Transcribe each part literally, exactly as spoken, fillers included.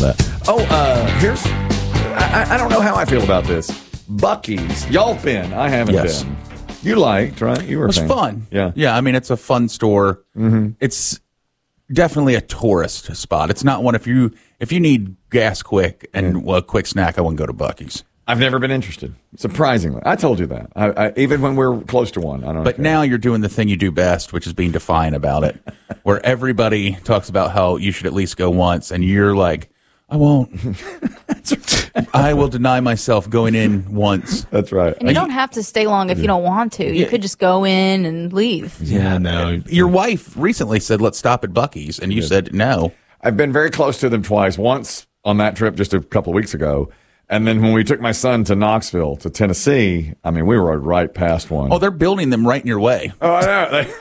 that. Oh, uh, here's, I, I don't know how I feel about this. Buc-ee's. Y'all been. I haven't Yes. been. You liked, right? You were It was a fan. fun. Yeah. Yeah, I mean, it's a fun store. Mm-hmm. It's definitely a tourist spot. It's not one if you if you need gas quick and well, a quick snack, I wouldn't go to Buc-ee's. I've never been interested, surprisingly. I told you that. I, I, even when we're close to one, I don't But care. now you're doing the thing you do best, which is being defiant about it, where everybody talks about how you should at least go once, and you're like, I won't. I will deny myself going in once. That's right. And you don't have to stay long if you don't want to. You Yeah. could just go in and leave. Yeah, no. Your wife recently said, let's stop at Buc-ee's, and you said no. I've been very close to them twice. Once on that trip just a couple of weeks ago. And then when we took my son to Knoxville, to Tennessee, I mean, we were right past one. Oh, they're building them right in your way. Oh, I know. They-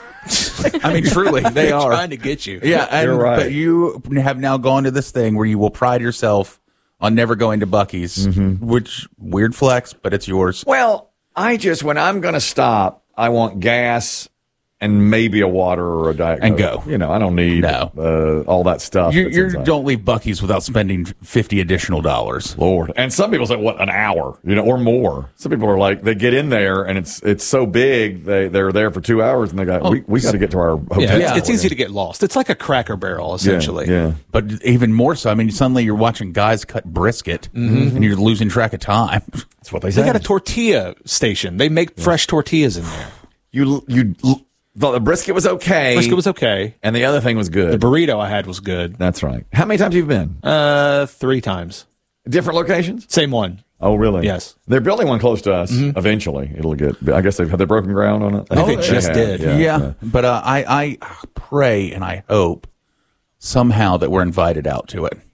I mean, truly, they They're are. trying to get you. Yeah, and, You're right. but you have now gone to this thing where you will pride yourself on never going to Buc-ee's, Mm-hmm. which, weird flex, but it's yours. Well, I just, when I'm going to stop, I want gas and maybe a water or a Diet And Coke. go. You know, I don't need No. uh, all that stuff. You that's you're, inside. don't leave Buc-ee's without spending fifty additional dollars. Lord. And some people say, what, an hour, you know, or more. Some people are like, they get in there and it's it's so big, they, they're there for two hours and they got, we, we got to get to our hotel. Yeah, it's, Yeah. it's easy to get lost. It's like a Cracker Barrel, essentially. Yeah, yeah. But even more so, I mean, suddenly you're watching guys cut brisket and you're losing track of time. That's what they They say. got a tortilla station. They make fresh tortillas in there. You, you, the brisket was okay. Brisket was okay. And the other thing was The good. burrito I had was good. That's right. How many times have you been? Uh, three times. Different locations? Same one. Oh, really? Yes. They're building one close to us. Eventually, it'll get. I guess they've had they broken ground on it. I think they Oh, just have. did. Yeah. Yeah, yeah. but uh, I, I pray and I hope somehow that we're invited out to it.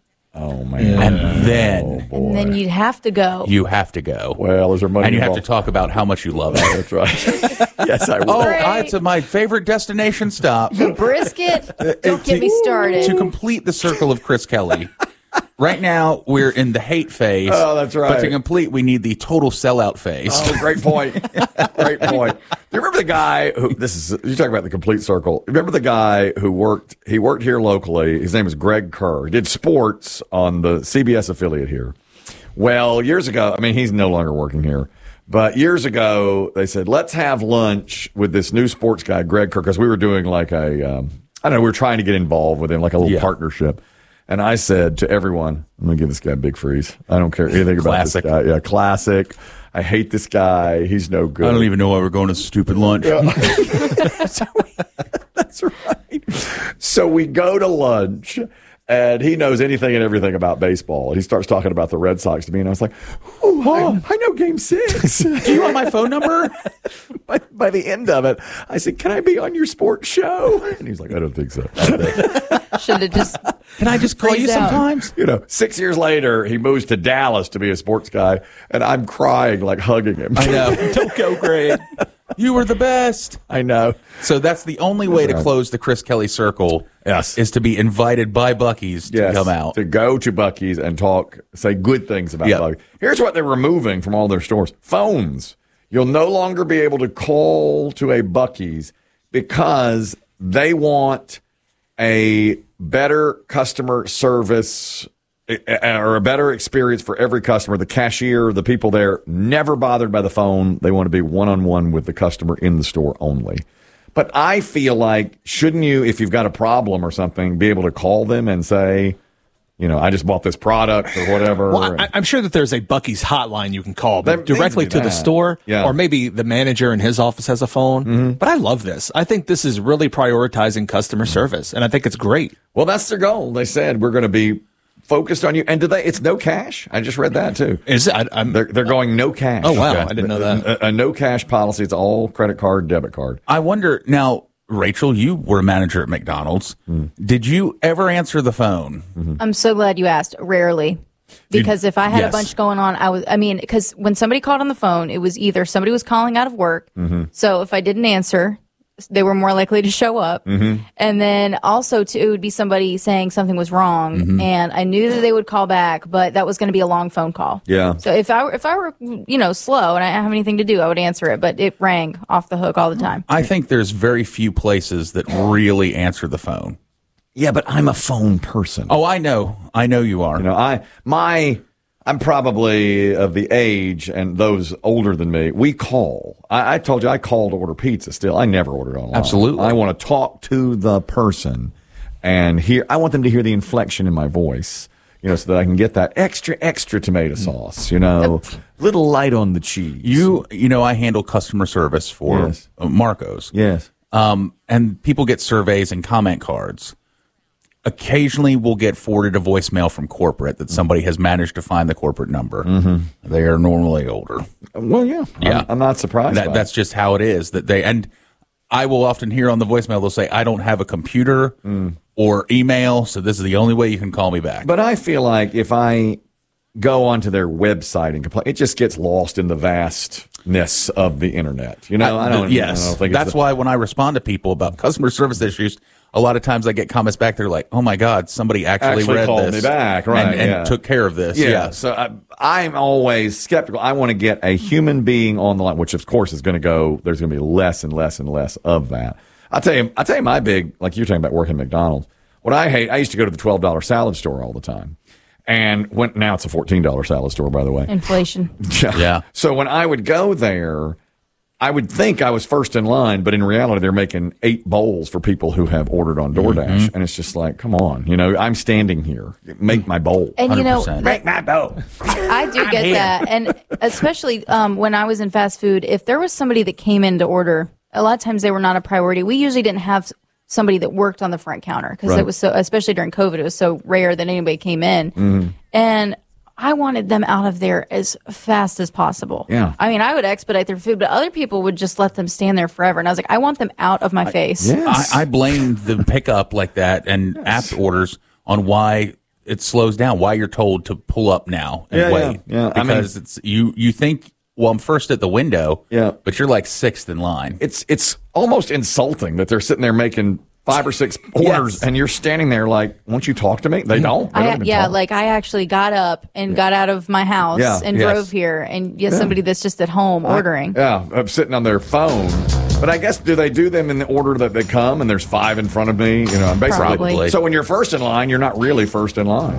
Oh man. And then boy. And then you'd have to go. you have to go. Well, is there money and you have to involved? talk about how much you love it. That's right. Yes, I will. Oh, Great. I, it's my favorite destination stop. Brisket? Don't get me started. To complete the circle of Chris Kelly. Right now, we're in the hate phase. Oh, that's right. But to complete, we need the total sellout phase. Oh, great point. Great point. Do you remember the guy who, this is, you talk about the complete circle. Remember the guy who worked, he worked here locally. His name is Greg Kerr. He did sports on the C B S affiliate here. Well, years ago, I mean, he's no longer working here. But years ago, they said, let's have lunch with this new sports guy, Greg Kerr, because we were doing like a, um, I don't know, we were trying to get involved with him, like a little Yeah. partnership. And I said to everyone, I'm going to give this guy a big freeze. I don't care anything about Classic. this guy. Yeah, classic. I hate this guy. He's no good. I don't even know why we're going to stupid lunch. That's right. So we go to lunch, and he knows anything and everything about baseball. He starts talking about the Red Sox to me, and I was like, "Oh, I, I know Game Six." Do you want my phone number? by, by the end of it, I said, "Can I be on your sports show?" And he was like, "I don't think so." Should have just. Can I just call you Freeze out. sometimes? You know, six years later, he moves to Dallas to be a sports guy, and I'm crying, like hugging him. I know. Don't go, Greg. You were the best. I know. So that's the only way to right. close the Chris Kelly circle. Yes. Is to be invited by Buc-ee's to Yes, come out. to go to Buc-ee's and talk, say good things about Yep. Buc-ee's. Here's what they're removing from all their stores: phones. You'll no longer be able to call to a Buc-ee's because they want a better customer service eh, or a better experience for every customer. The cashier, the people there, never bothered by the phone. They want to be one-on-one with the customer in the store only. But I feel like, shouldn't you, if you've got a problem or something, be able to call them and say, you know, I just bought this product or whatever. Well, I, I'm sure that there's a Buc-ee's hotline you can call There but needs directly to be to the that. store, Yeah. or maybe the manager in his office has a phone. But I love this. I think this is really prioritizing customer service, and I think it's great. Well, that's their goal. They said we're going to be focused on you. And do they? It's no cash. I just read that too. Is it? I, I'm, They're they're going no cash. Oh, wow. I didn't know that. A, a no cash policy. It's all credit card, debit card. I wonder now, Rachel, you were a manager at McDonald's. Hmm. Did you ever answer the phone? I'm so glad you asked. Rarely. Because if I had yes. a bunch going on, I was, I mean, because when somebody called on the phone, it was either somebody was calling out of work. So if I didn't answer, they were more likely to show up. And then also, too, it would be somebody saying something was wrong. And I knew that they would call back, but that was going to be a long phone call. Yeah. So if I were, if I were, you know, slow and I didn't have anything to do, I would answer it. But it rang off the hook all the time. I think there's very few places that really answer the phone. Yeah, but I'm a phone person. Oh, I know. I know you are. You know, I my I'm probably of the age, and those older than me, we call. I, I told you I call to order pizza still. I never ordered online. Absolutely. I want to talk to the person and hear. I want them to hear the inflection in my voice, you know, so that I can get that extra, extra tomato sauce, you know, little light on the cheese. You, you know, I handle customer service for Yes. uh, Marco's. Yes. Um, and people get surveys and comment cards. Occasionally, we'll get forwarded a voicemail from corporate that somebody has managed to find the corporate number. Mm-hmm. They are normally older. Well, yeah. Yeah. I'm, I'm not surprised. That, by that's it. just how it is. That they and I will often hear on the voicemail they'll say, "I don't have a computer Mm. or email, so this is the only way you can call me back." But I feel like if I go onto their website and complain, it just gets lost in the vastness of the internet. You know, I, don't. Yes, I don't think that's it's the, why when I respond to people about customer service issues, a lot of times I get comments back. They're like, "Oh my God, somebody actually, Actually read called this me back, right, and, and yeah. took care of this." Yeah. Yeah. So I, I'm always skeptical. I want to get a human being on the line, which of course is going to go. There's going to be less and less and less of that. I'll tell you. I'll tell you my big, like you're talking about working at McDonald's. What I hate, I used to go to the twelve dollar salad store all the time. And when, now it's a fourteen dollar salad store, by the way. Inflation. Yeah. So when I would go there, I would think I was first in line, but in reality, they're making eight bowls for people who have ordered on DoorDash. Mm-hmm. And it's just like, come on, you know, I'm standing here. Make my bowl. And you know, one hundred percent. Make my bowl. I do get that. And especially um, when I was in fast food, if there was somebody that came in to order, a lot of times they were not a priority. We usually didn't have somebody that worked on the front counter because Right. it was so, especially during COVID, it was so rare that anybody came in. Mm-hmm. And I wanted them out of there as fast as possible. Yeah. I mean, I would expedite their food, but other people would just let them stand there forever. And I was like, I want them out of my face. Yes. I, I blame the pickup like that and app orders on why it slows down. Why you're told to pull up now and Yeah, yeah, wait? yeah. I mean- Because it's you. You think, well, I'm first at the window. Yeah. But you're like sixth in line. It's it's almost insulting that they're sitting there making five or six orders, Yes. and you're standing there like, won't you talk to me? They don't. They don't I, even yeah, talk. like I actually got up and got out of my house Yeah, and yes. drove here, and yes, somebody that's just at home ordering. Yeah, I'm sitting on their phone. But I guess, do they do them in the order that they come, and there's five in front of me? You know, I'm basically. Probably. So when you're first in line, you're not really first in line.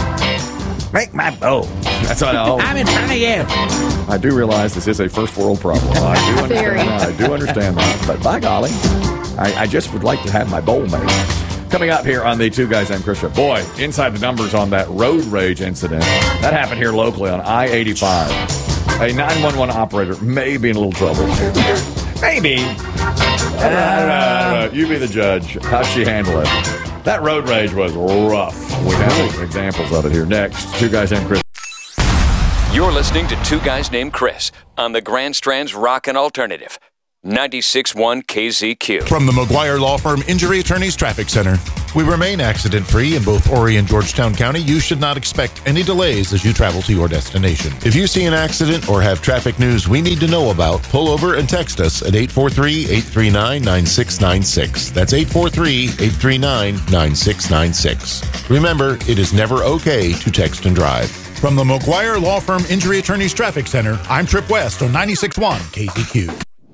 Make my bowl. That's what I always, I'm in front of you. I do realize this is a first world problem. I do Very. understand that. I do understand that. But by golly, I, I just would like to have my bowl made. Coming up here on the Two Guys Named Chris Show. Boy, inside the numbers on that road rage incident. That happened here locally on I eighty-five. A nine one one operator may be in a little trouble. Maybe. I don't know, I don't know, I don't know. You be the judge. How'd she handle it? That road rage was rough. We have examples of it here next. Two Guys Named Chris. You're listening to Two Guys Named Chris on the Grand Strand's Rockin' Alternative, ninety-six point one K Z Q. From the McGuire Law Firm Injury Attorneys Traffic Center, we remain accident-free in both Horry and Georgetown County. You should not expect any delays as you travel to your destination. If you see an accident or have traffic news we need to know about, pull over and text us at eight four three, eight three nine, nine six nine six. That's eight four three, eight three nine, nine six nine six. Remember, it is never okay to text and drive. From the McGuire Law Firm Injury Attorneys Traffic Center, I'm Trip West on ninety-six point one K Z Q.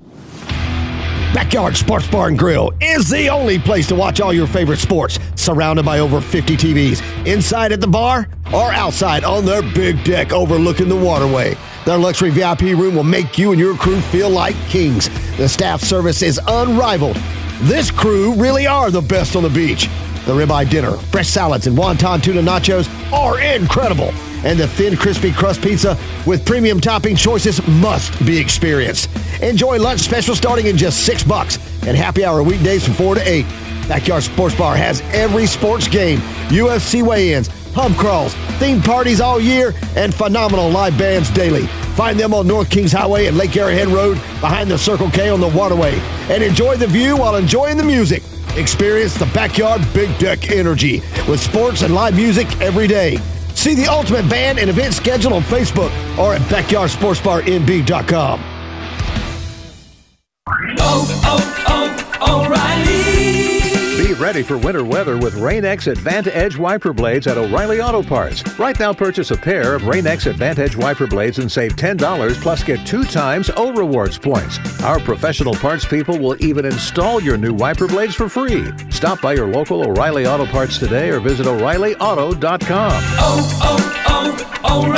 Backyard Sports Bar and Grill is the only place to watch all your favorite sports, surrounded by over fifty T Vs, inside at the bar or outside on their big deck overlooking the waterway. Their luxury V I P room will make you and your crew feel like kings. The staff service is unrivaled. This crew really are the best on the beach. The ribeye dinner, fresh salads, and wonton tuna nachos are incredible. And the thin, crispy crust pizza with premium topping choices must be experienced. Enjoy lunch special starting in just six bucks and happy hour weekdays from four to eight. Backyard Sports Bar has every sports game, U F C weigh-ins, pub crawls, themed parties all year, and phenomenal live bands daily. Find them on North Kings Highway and Lake Arrowhead Road behind the Circle K on the waterway. And enjoy the view while enjoying the music. Experience the Backyard Big Deck Energy with sports and live music every day. See the ultimate band and event schedule on Facebook or at backyard sports bar n b dot com. Oh, oh, oh, O'Reilly. Be Get ready for winter weather with Rain-X Advantage wiper blades at O'Reilly Auto Parts. Right now, purchase a pair of Rain-X Advantage wiper blades and save ten dollars plus get two times O Rewards points. Our professional parts people will even install your new wiper blades for free. Stop by your local O'Reilly Auto Parts today or visit O'Reilly Auto dot com. Oh,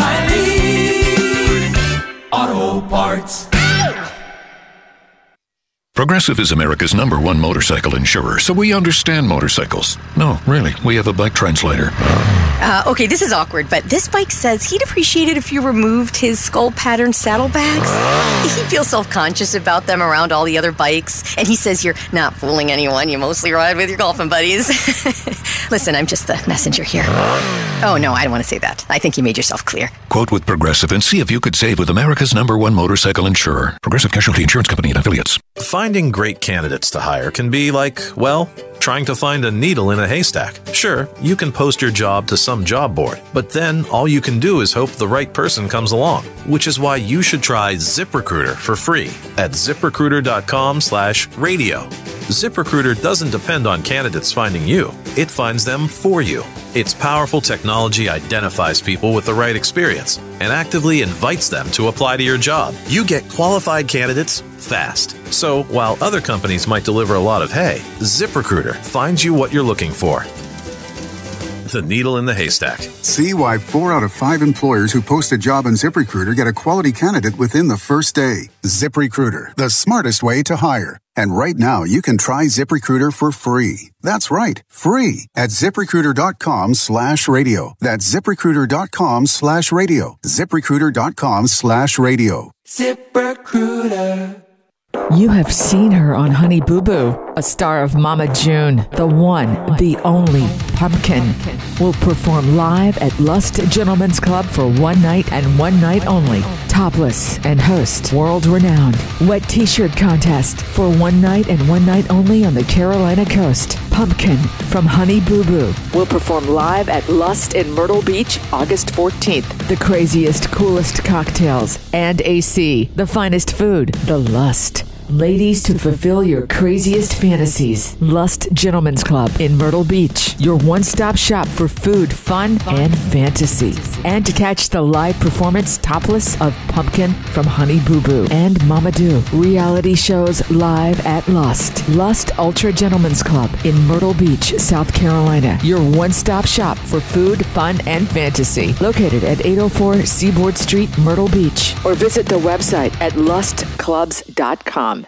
oh, oh, O'Reilly Auto Parts. Progressive is America's number one motorcycle insurer, so we understand motorcycles. No, really, we have a bike translator. Uh, okay, this is awkward, but this bike says he'd appreciate it if you removed his skull pattern saddlebags. He feels self-conscious about them around all the other bikes, and he says you're not fooling anyone. You mostly ride with your golfing buddies. Listen, I'm just the messenger here. Oh, no, I don't want to say that. I think you made yourself clear. Quote with Progressive and see if you could save with America's number one motorcycle insurer. Progressive Casualty Insurance Company and Affiliates. Finding great candidates to hire can be like, well, trying to find a needle in a haystack. Sure, you can post your job to some job board, but then all you can do is hope the right person comes along, which is why you should try ZipRecruiter for free at ZipRecruiter.com slash radio. ZipRecruiter doesn't depend on candidates finding you. It finds them for you. Its powerful technology identifies people with the right experience and actively invites them to apply to your job. You get qualified candidates fast. So while other companies might deliver a lot of hay, ZipRecruiter finds you what you're looking for. The needle in the haystack. See why four out of five employers who post a job on ZipRecruiter get a quality candidate within the first day. ZipRecruiter, the smartest way to hire. And right now, you can try ZipRecruiter for free. That's right, free at ZipRecruiter.com slash radio. That's ZipRecruiter.com slash radio. ZipRecruiter.com slash radio. ZipRecruiter. You have seen her on Honey Boo Boo, a star of Mama June. The one, the only Pumpkin will perform live at Lust Gentlemen's Club for one night and one night only. Topless and host world-renowned wet t-shirt contest for one night and one night only on the Carolina coast. Pumpkin from Honey Boo Boo will perform live at Lust in Myrtle Beach August fourteenth. The craziest, coolest cocktails and A C, the finest food, the Lust. Ladies, to fulfill your craziest fantasies. Lust Gentlemen's Club in Myrtle Beach. Your one-stop shop for food, fun, and fantasy. And to catch the live performance topless of Pumpkin from Honey Boo Boo and Mama Do. Reality shows live at Lust. Lust Ultra Gentlemen's Club in Myrtle Beach, South Carolina. Your one-stop shop for food, fun, and fantasy. Located at eight oh four Seaboard Street, Myrtle Beach. Or visit the website at lust clubs dot com.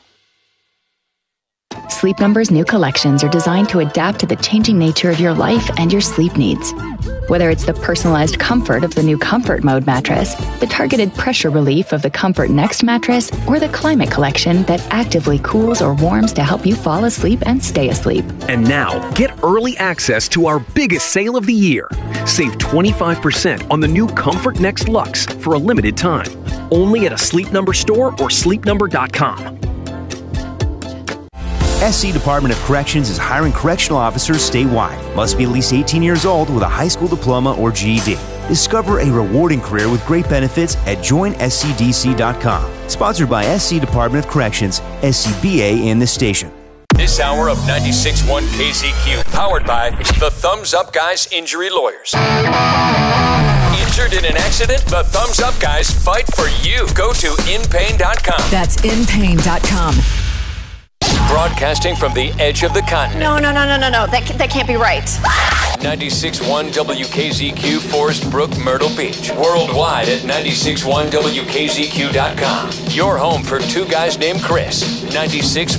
Sleep Number's new collections are designed to adapt to the changing nature of your life and your sleep needs. Whether it's the personalized comfort of the new Comfort Mode mattress, the targeted pressure relief of the Comfort Next mattress, or the Climate Collection that actively cools or warms to help you fall asleep and stay asleep. And now, get early access to our biggest sale of the year. Save twenty-five percent on the new Comfort Next Luxe for a limited time. Only at a Sleep Number store or sleep number dot com. S C Department of Corrections is hiring correctional officers statewide. Must be at least eighteen years old with a high school diploma or G E D. Discover a rewarding career with great benefits at join S C D C dot com. Sponsored by S C Department of Corrections, S C B A, and the station. This hour of ninety-six point one K Z Q, powered by the Thumbs Up Guys Injury Lawyers. Injured in an accident? The Thumbs Up Guys fight for you. Go to in pain dot com. That's in pain dot com. Broadcasting from the edge of the continent. No, no, no, no, no, no. That, that can't be right. ninety-six point one W K Z Q, Forest Brook, Myrtle Beach. Worldwide at ninety-six point one W K Z Q dot com. Your home for two guys named Chris. ninety-six